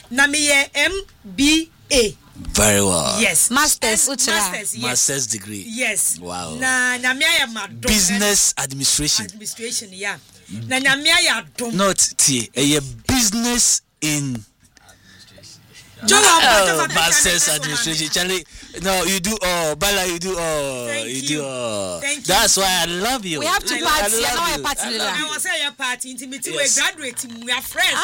na me ye MBA. Very well. Yes. Master's degree. Yes. Wow. Na me ya madom. Business administration. Yeah. Na me ya dom. Not T. A business in Master's administration. Charlie, no, you do all. Bala, you do all. Do all. That's why I love you. We have to party. I was say your party intimate. We graduate. We are friends.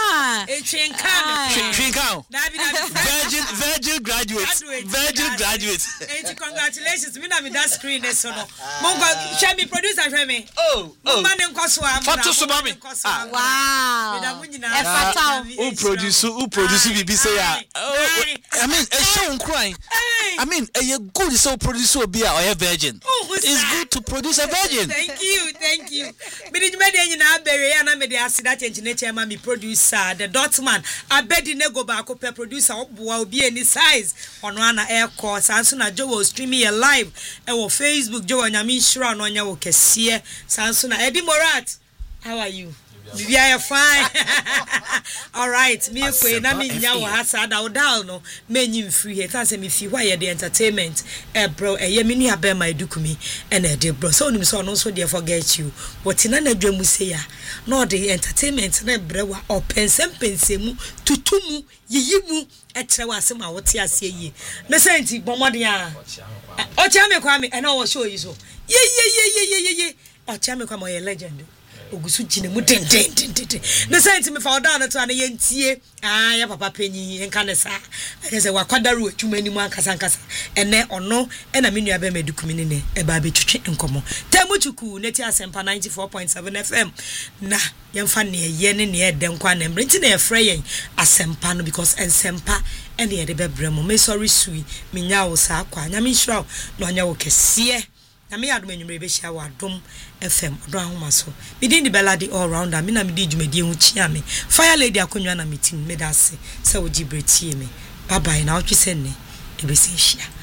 Virgin graduates. Congratulations. Me na me that screen so no. Mongo, share me producer share me. Oh. Man nko so am. Fato so mami. Wow. Who produce bibi say ya. I mean, a show crying. I mean, a good so produce will be a virgin. It's good to produce a virgin. Thank you. But you na bury and I made the accident engineer me producer the Dotman. I bet the nego back up producer will be any size on one air course. And soon as Joe was streaming live on Facebook, Joe and Yamin Shura on your Kessie, Sansuna Eddie Morat. How are you? We are fine. All right. Me kwe na me nya wo hasa da odal no menyi free here. Tan say me fi why the entertainment bro ye me ni aba my dukumi and e de bro. So onim so no so dey forget you. What na na dwamu say ya. No the entertainment na brewa opensempensemu tutumu yiyimu etre wasem a wote ase yi. Na senti bomode a. O cha me kwa me and I will show you so. Ye. O cha me kwa mo ye legend. Ogusu jine mu den na senti me fa oda na to na yentie ya papa panyi enka ne sa ese wakwadaru atwuma ni mu ankasa ene ono na me nua be medukumi ne e ba be twetwe nkomo temuchuku neti asempa 94.7 FM na yemfa ne ye ne e de nkwa na mbrenti na e frɛ yen asempa no because ensempa ene ye de bebremo me sorry sui me nya wo sa akwa nya me hira no anya wo kese na me adom enwumre be hia wa dom FM do ahoma so me din di beladi all rounder me na me di dwumadi hu chia me fire lady akonwa na me team me da se se wo gibreti me bye bye na otwe se ne e be se hia